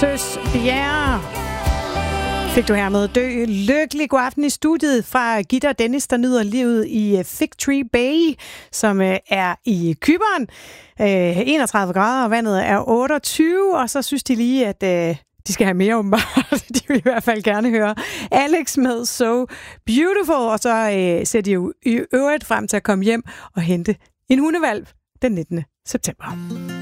Søs Bjerre fik du her med Dø lykkelig. God aften i studiet fra Gitte og Dennis, der nyder livet i Fig Tree Bay, som er i Cypern. 31 grader, og vandet er 28, og så synes de lige, at de skal have mere åbenbart. De vil i hvert fald gerne høre Alex med So Beautiful, og så ser de jo i øvrigt frem til at komme hjem og hente en hundevalp den 19. september.